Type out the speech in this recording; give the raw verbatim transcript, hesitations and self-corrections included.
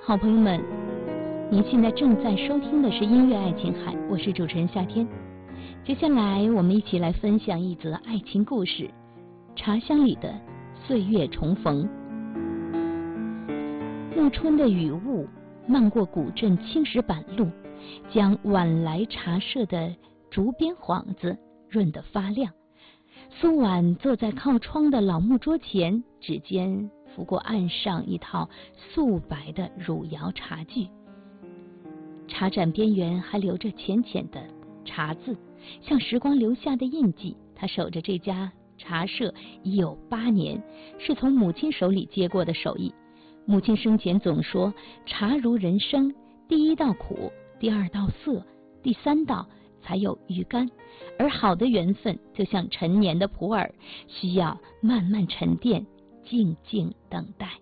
好朋友们，您现在正在收听的是音乐爱琴海，我是主持人夏天。接下来我们一起来分享一则爱情故事，茶香里的岁月重逢。暮春的雨雾漫过古镇青石板路，将晚来茶社的竹编幌子润得发亮。苏婉坐在靠窗的老木桌前，指尖拂过案上一套素白的汝窑茶具，茶盏边缘还留着浅浅的茶字，像时光留下的印记。他守着这家茶社已有八年，是从母亲手里接过的手艺。母亲生前总说，茶如人生，第一道苦，第二道涩，第三道才有余甘，而好的缘分就像陈年的普洱，需要慢慢沉淀，静静等待。